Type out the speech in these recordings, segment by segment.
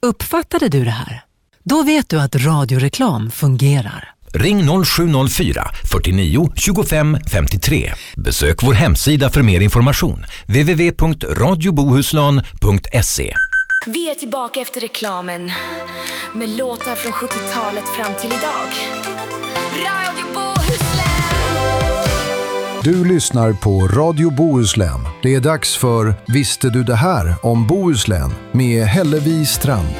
Uppfattade du det här? Då vet du att radioreklam fungerar. Ring 0704 49 25 53. Besök vår hemsida för mer information. www.radiobohuslän.se. Vi är tillbaka efter reklamen med låtar från 70-talet fram till idag. Radio Bohuslän. Du lyssnar på Radio Bohuslän. Det är dags för Visste du det här om Bohuslän med Hellevi Strand.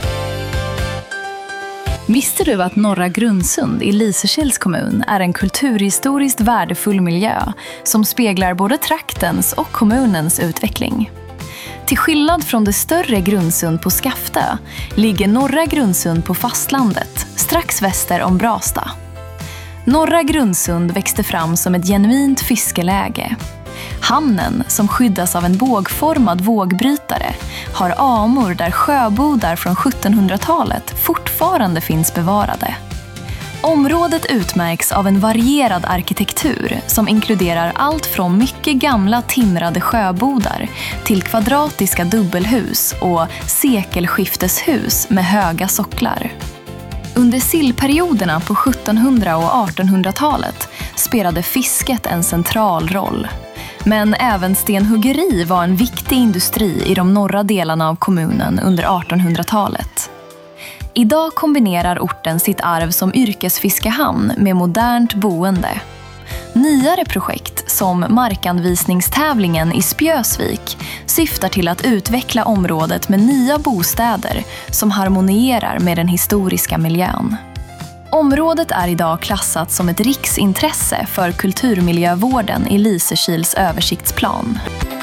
Visste du att Norra Grundsund i Lysekils kommun är en kulturhistoriskt värdefull miljö som speglar både traktens och kommunens utveckling? Till skillnad från det större Grundsund på Skaftö ligger Norra Grundsund på fastlandet, strax väster om Brastad. Norra Grundsund växte fram som ett genuint fiskeläge. Hamnen, som skyddas av en bågformad vågbrytare, har amor där sjöbodar från 1700-talet fortfarande finns bevarade. Området utmärks av en varierad arkitektur som inkluderar allt från mycket gamla timrade sjöbodar till kvadratiska dubbelhus och sekelskifteshus med höga socklar. Under sillperioderna på 1700- och 1800-talet spelade fisket en central roll. Men även stenhuggeri var en viktig industri i de norra delarna av kommunen under 1800-talet. Idag kombinerar orten sitt arv som yrkesfiskehamn med modernt boende. Nyare projekt som markanvisningstävlingen i Spjösvik syftar till att utveckla området med nya bostäder som harmonierar med den historiska miljön. Området är idag klassat som ett riksintresse för kulturmiljövården i Lysekils översiktsplan.